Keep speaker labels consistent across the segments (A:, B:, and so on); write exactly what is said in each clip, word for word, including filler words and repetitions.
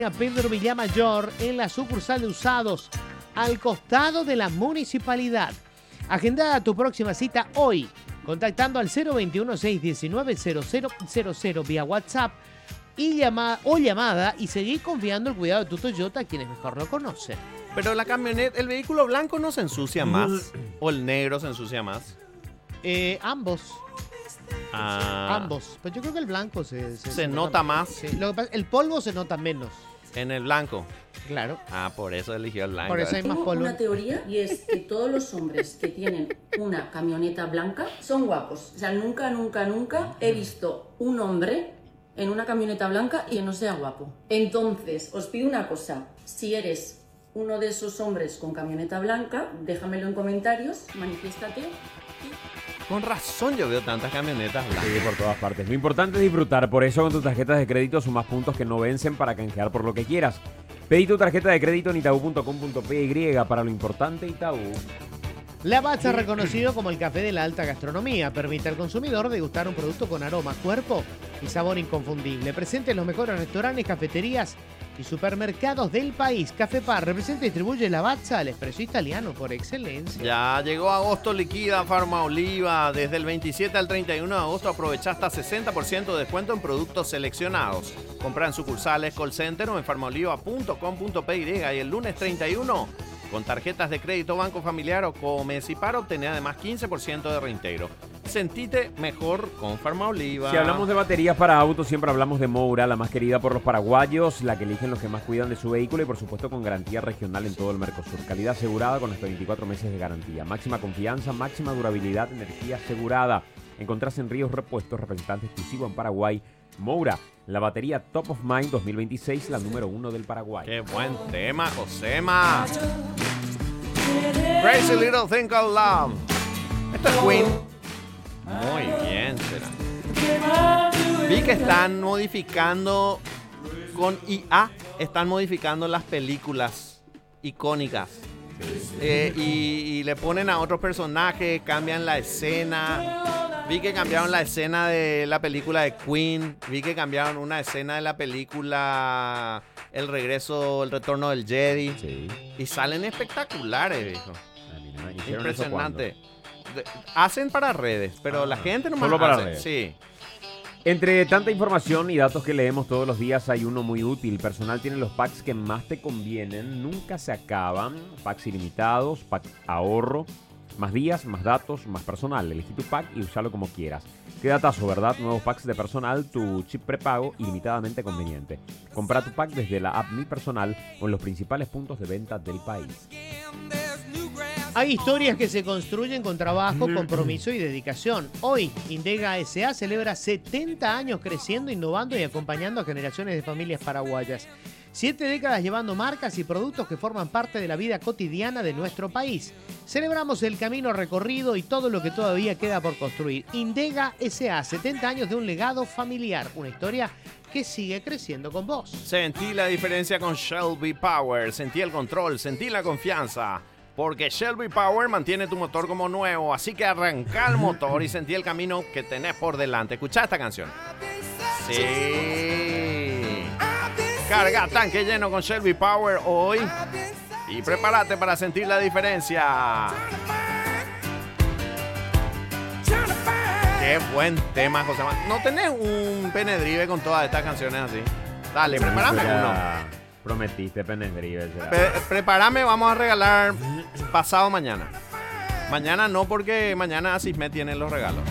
A: Pedro Villamayor en la sucursal de Usados, al costado de la municipalidad. Agenda tu próxima cita hoy, contactando al cero veintiuno, seiscientos diecinueve, cero cero cero cero vía WhatsApp y llama, o llamada y seguir confiando el cuidado de tu Toyota a quienes mejor lo conocen.
B: Pero la camioneta, el vehículo blanco no se ensucia más, o el negro se ensucia más.
A: Eh, ambos.
B: Ah,
A: Ambos. Pues yo creo que el blanco se, se,
B: se,
A: se
B: nota,
A: nota
B: más
A: sí. Lo que pasa, el polvo se nota menos.
B: en el blanco.
A: Claro.
B: Ah, por eso eligió el blanco.
A: Por eso hay más
C: Tengo
A: polvo.
C: una teoría y es que todos los hombres que tienen una camioneta blanca son guapos. O sea, nunca, nunca, nunca he visto un hombre en una camioneta blanca y que no sea guapo. Entonces, os pido una cosa. Si eres uno de esos hombres con camioneta blanca, déjamelo en comentarios, manifiéstate.
B: Con razón yo veo tantas camionetas blancas.
D: Sí, por todas partes. Lo importante es disfrutar. Por eso con tus tarjetas de crédito sumas puntos que no vencen para canjear por lo que quieras. Pedí tu tarjeta de crédito en itaú punto com punto pe para lo importante Itaú.
A: Lavazza, reconocido como el café de la alta gastronomía, permite al consumidor degustar un producto con aroma, cuerpo y sabor inconfundible. Presente en los mejores restaurantes, cafeterías y supermercados del país. Café Par representa y distribuye Lavazza, el expreso italiano por excelencia.
B: Ya llegó agosto, liquida Farma Oliva. Desde el veintisiete al treinta y uno de agosto aprovecha hasta sesenta por ciento de descuento en productos seleccionados. Compra en sucursales, call center o en farmaoliva punto com punto pe y el lunes treinta y uno con tarjetas de crédito Banco Familiar o Comecipar obtener además quince por ciento de reintegro. Sentite mejor con Farma Oliva.
D: Si hablamos de baterías para autos, siempre hablamos de Moura, la más querida por los paraguayos, la que eligen los que más cuidan de su vehículo y por supuesto con garantía regional en todo el Mercosur. Calidad asegurada con hasta veinticuatro meses de garantía. Máxima confianza, máxima durabilidad, energía asegurada. Encontrás en Ríos Repuestos, representante exclusivo en Paraguay. Moura, la batería Top of Mind dos mil veintiséis, la número uno del Paraguay.
B: Qué buen tema, Josema. Crazy Little Thing Called Love. Esto es Queen. Muy bien, será. Vi que están modificando con I A, están modificando las películas icónicas. Eh, y, y le ponen a otros personajes, cambian la escena. Vi que cambiaron la escena de la película de Queen. Vi que cambiaron una escena de la película El regreso, el retorno del Jedi.
D: Sí.
B: Y salen espectaculares, viejo.
D: Ah, mira, ¿hicieron eso
B: Impresionante. De- Hacen para redes, pero
D: Ah,
B: la gente no más
D: solo para
B: hace.
D: redes.
B: Sí.
D: Entre tanta información y datos que leemos todos los días hay uno muy útil. Personal tiene los packs que más te convienen, nunca se acaban. Packs ilimitados, pack ahorro, más días, más datos, más personal. Elegí tu pack y usalo como quieras. Qué datazo, ¿verdad? Nuevos packs de personal, tu chip prepago ilimitadamente conveniente. Compra tu pack desde la app Mi Personal o en los principales puntos de venta del país.
A: Hay historias que se construyen con trabajo, compromiso y dedicación. Hoy, Indega S A celebra setenta años creciendo, innovando y acompañando a generaciones de familias paraguayas. Siete décadas llevando marcas y productos que forman parte de la vida cotidiana de nuestro país. Celebramos el camino recorrido y todo lo que todavía queda por construir. Indega S A, setenta años de un legado familiar. Una historia que sigue creciendo con vos.
B: Sentí la diferencia con Shelby Power. Sentí el control, sentí la confianza. Porque Shelby Power mantiene tu motor como nuevo. Así que arranca el motor y sentí el camino que tenés por delante. Escuchá esta canción. Sí. Carga tanque lleno con Shelby Power hoy. Y prepárate para sentir la diferencia. Qué buen tema, José Manuel. ¿No tenés un penedrive con todas estas canciones así? Dale, prepárame uno.
D: Prometiste penedrive.
B: Pre- prepárame, vamos a regalar pasado mañana. Mañana no, porque mañana Asisme tiene los regalos.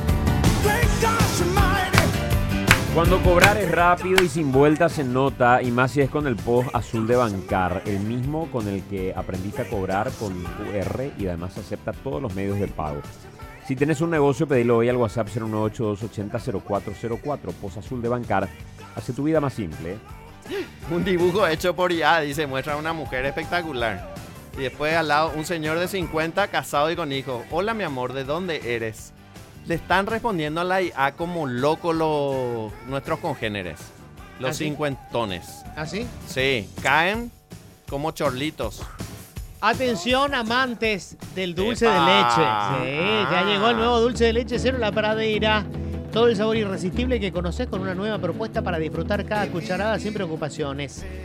D: Cuando cobrar es rápido y sin vueltas se nota, y más si es con el post azul de Bancar, el mismo con el que aprendiste a cobrar con U R y además acepta todos los medios de pago. Si tienes un negocio, pedilo hoy al WhatsApp cero nueve ocho dos ocho cero cero cuatro cero cuatro. Post azul de Bancar hace tu vida más simple, ¿eh?
B: Un dibujo hecho por I A, dice, muestra a una mujer espectacular. Y después al lado un señor de cincuenta, casado y con hijos. Hola, mi amor, ¿de dónde eres? Le están respondiendo a la I A como loco los nuestros congéneres, los
A: ¿Ah, sí?
B: cincuentones.
A: ¿Ah, sí?
B: Sí, caen como chorlitos.
A: Atención, amantes del dulce
B: ¡Epa!
A: de leche. Sí, ya
B: Ah.
A: llegó el nuevo dulce de leche Cero La Pradera. Todo el sabor irresistible que conoces con una nueva propuesta para disfrutar cada cucharada sin preocupaciones.